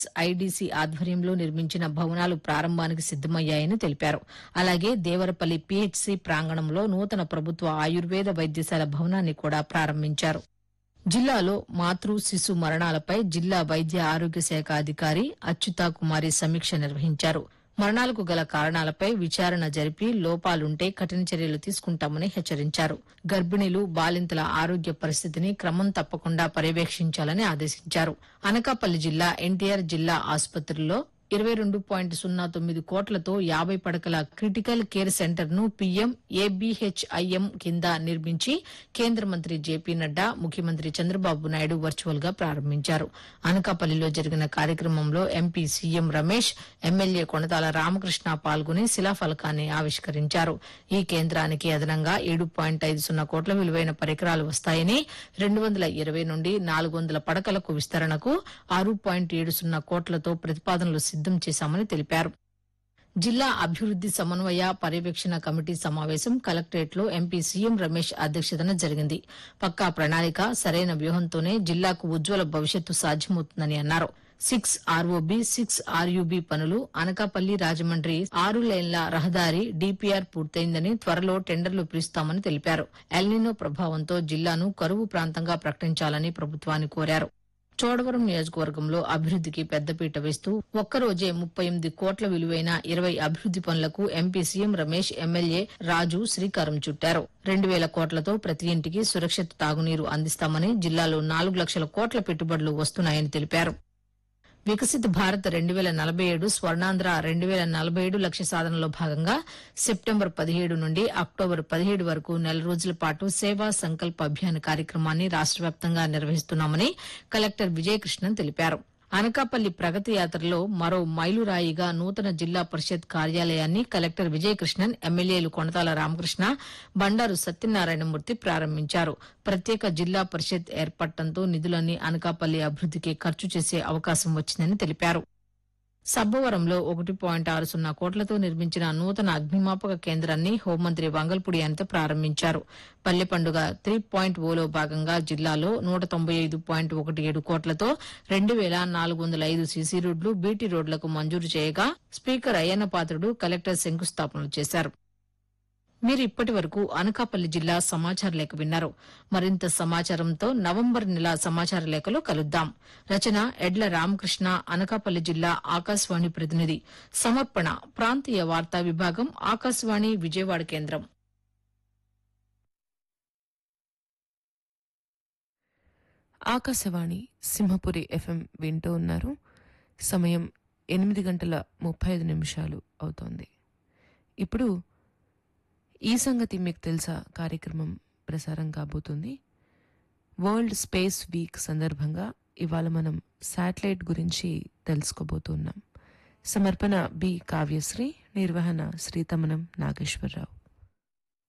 IDC ఆధ్వర్యంలో నిర్మించిన భవనాలు ప్రారంభానికి సిద్దమయ్యాయని తెలిపారు. అలాగే దేవరపల్లి పీహెచ్సీ ప్రాంగణంలో నూతన ప్రభుత్వ ఆయుర్వేద వైద్యశాల భవనాన్ని కూడా ప్రారంభించారు. జిల్లాలో మాతృ శిశు మరణాలపై జిల్లా వైద్య ఆరోగ్య శాఖ అధికారి అచ్యుతా కుమారి సమీక్ష నిర్వహించారు. మరణాలకు గల కారణాలపై విచారణ జరిపి లోపాలుంటే కఠిన చర్యలు తీసుకుంటామని హెచ్చరించారు. గర్భిణీలు, బాలింతల ఆరోగ్య పరిస్థితిని క్రమం తప్పకుండా పర్యవేక్షించాలని ఆదేశించారు. అనకాపల్లి జిల్లా ఎన్టీఆర్ జిల్లా ఆసుపత్రిలో 22.09 కోట్లతో 50 పడకల క్రిటికల్ కేర్ సెంటర్ ను పీఎం ఏబీహెచ్ఐఎం కింద నిర్మించి కేంద్ర మంత్రి జేపీ నడ్డా, ముఖ్యమంత్రి చంద్రబాబు నాయుడు వర్చువల్ గా ప్రారంభించారు. అనకాపల్లిలో జరిగిన కార్యక్రమంలో MP CM Ramesh, MLA Konathala Ramakrishna పాల్గొని శిలాఫలకాన్ని ఆవిష్కరించారు. ఈ కేంద్రానికి అదనంగా 7.50 కోట్ల విలువైన పరికరాలు వస్తాయని, 220 నుండి 400 పడకలకు విస్తరణకు 6.70 కోట్లతో ప్రతిపాదనలు సిద్దం చేశామని తెలిపారు. జిల్లా అభివృద్ది సమన్వయ పర్యవేక్షణ కమిటీ సమావేశం కలెక్టరేట్లో ఎంపీ సీఎం రమేష్ అధ్యక్షతన జరిగింది. పక్కా ప్రణాళిక, సరైన వ్యూహంతోనే జిల్లాకు ఉజ్వల భవిష్యత్తు సాధ్యమవుతుందని అన్నారు. 6 ఆర్ఓబీ, 6 ఆర్యూబీ పనులు, అనకాపల్లి రాజమండ్రి 6 లేన్ల రహదారి డీపీఆర్ పూర్తయిందని, త్వరలో టెండర్లు పిలుస్తామని తెలిపారు. ఎల్నినో ప్రభావంతో జిల్లాను కరువు ప్రాంతంగా ప్రకటించాలని ప్రభుత్వాన్ని కోరారు. చోడవరం నియోజకవర్గంలో అభివృద్దికి పెద్దపీట వేస్తూ ఒక్కరోజే 38 కోట్ల విలువైన 20 అభివృద్ది పనులకు ఎంపీ సీఎం రమేష్, ఎమ్మెల్యే రాజు శ్రీకారం చుట్టారు. 2,000 కోట్లతో ప్రతి ఇంటికి సురక్షిత తాగునీరు అందిస్తామని, జిల్లాలో 4 లక్షల కోట్ల పెట్టుబడులు వస్తున్నాయని తెలిపారు. వికసిత భారత్ 2047 స్వర్ణాంధ్ర 2047 లక్ష్య సాధనలో భాగంగా సెప్టెంబర్ 17 నుండి అక్టోబర్ 17 వరకు నెల రోజుల పాటు సేవా సంకల్ప అభియాన్ కార్యక్రమాన్ని రాష్ట వ్యాప్తంగా నిర్వహిస్తున్నామని కలెక్టర్ విజయకృష్ణన్ తెలిపారు. అనకాపల్లి ప్రగతి యాత్రలో మరో మైలురాయిగా నూతన జిల్లా పరిషత్ కార్యాలయాన్ని కలెక్టర్ విజయకృష్ణన్, ఎమ్మెల్యేలు కొణతాల రామకృష్ణ, బండారు సత్యనారాయణమూర్తి ప్రారంభించారు. ప్రత్యేక జిల్లా పరిషత్ ఏర్పడటంతో నిధులన్నీ అనకాపల్లి అభివృద్దికి ఖర్చు చేసే అవకాశం వచ్చిందని తెలిపారు. సబ్బవరంలో 1.60 కోట్లతో నిర్మించిన నూతన అగ్నిమాపక కేంద్రాన్ని హోంమంత్రి వంగల్పూడి అనిత ప్రారంభించారు. పల్లె పండుగ 3.0లో భాగంగా జిల్లాలో 195.17 కోట్లతో 2,405 సీసీ రోడ్లు, బీటీ రోడ్లకు మంజూరు చేయగా స్పీకర్ అయ్యన్న పాత్రుడు, కలెక్టర్ శంకుస్థాపనలు చేశారు. మీరు ఇప్పటి వరకు అనకాపల్లి జిల్లా సమాచార లేఖ విన్నారు. మరింత సమాచారంతో నవంబర్ నెల సమాచార లేఖలో కలుద్దాం. రచన ఎడ్ల రామకృష్ణ, అనకాపల్లి జిల్లా ఆకాశవాణి ప్రతినిధి. సమర్పణ ప్రాంతీయ వార్తా విభాగం, ఆకాశవాణి విజయవాడ కేంద్రం. ఆకాశవాణి సింహపురి ఎఫ్ఎం వింటూ ఉన్నారు. సమయం 8:35 అవుతోంది. ఇప్పుడు ఈ సంగతి మీకు తెలుసా కార్యక్రమం ప్రసారం కాబోతుంది. వరల్డ్ స్పేస్ వీక్ సందర్భంగా ఇవాళ మనం శాటిలైట్ గురించి తెలుసుకోబోతున్నాం. సమర్పణ బి కావ్యశ్రీ, నిర్వహణ శ్రీతమనం నాగేశ్వరరావు.